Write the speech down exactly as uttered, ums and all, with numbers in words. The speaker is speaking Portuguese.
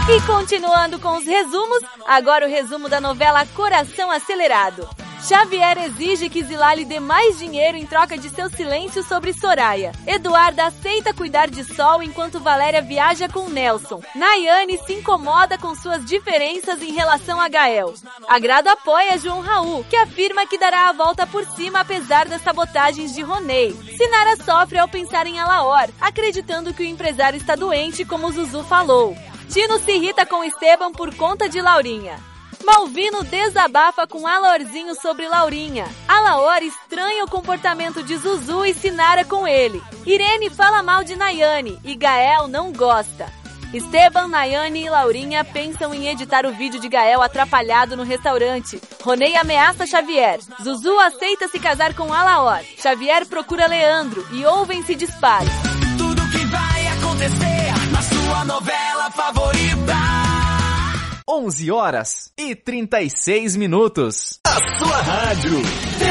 E continuando com os resumos, agora o resumo da novela Coração Acelerado. Xavier exige que Zilali dê mais dinheiro em troca de seu silêncio sobre Soraya. Eduarda aceita cuidar de Sol enquanto Valéria viaja com Nelson. Nayane se incomoda com suas diferenças em relação a Gael. Agrado apoia João Raul, que afirma que dará a volta por cima apesar das sabotagens de Ronei. Sinara sofre ao pensar em Alaor, acreditando que o empresário está doente, como Zuzu falou. Tino se irrita com Esteban por conta de Laurinha. Malvino desabafa com Alaorzinho sobre Laurinha. Alaor estranha o comportamento de Zuzu e Sinara com ele. Irene fala mal de Nayane e Gael não gosta. Esteban, Nayane e Laurinha pensam em editar o vídeo de Gael atrapalhado no restaurante. Ronei ameaça Xavier. Zuzu aceita se casar com Alaor. Xavier procura Leandro e ouvem-se disparos. Tudo que vai acontecer na sua novela favorita. onze horas e trinta e seis minutos. A sua rádio.